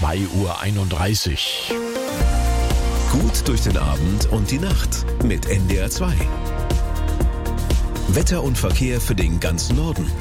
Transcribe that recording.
2:31 Uhr. Gut durch den Abend und die Nacht mit NDR 2. Wetter und Verkehr für den ganzen Norden.